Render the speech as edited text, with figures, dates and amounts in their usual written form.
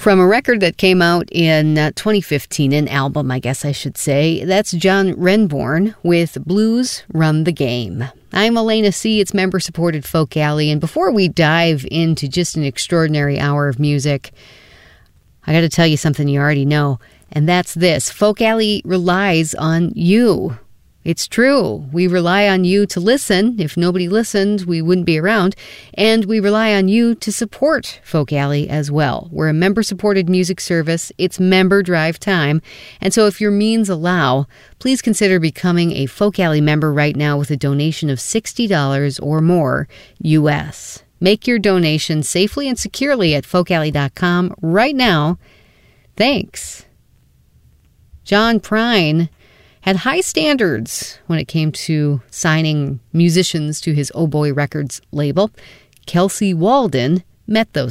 From a record that came out in 2015, an album, I guess I should say. That's John Renbourn with Blues Run the Game. I'm Elena C. It's member-supported Folk Alley, and before we dive into just an extraordinary hour of music, I got to tell you something you already know, and that's this. Folk Alley relies on you. It's true. We rely on you to listen. If nobody listened, we wouldn't be around. And we rely on you to support Folk Alley as well. We're a member-supported music service. It's member drive time. And so if your means allow, please consider becoming a Folk Alley member right now with a donation of $60 or more U.S. Make your donation safely and securely at folkalley.com right now. Thanks. John Prine had high standards when it came to signing musicians to his Oh Boy Records label. Kelsey Walden met those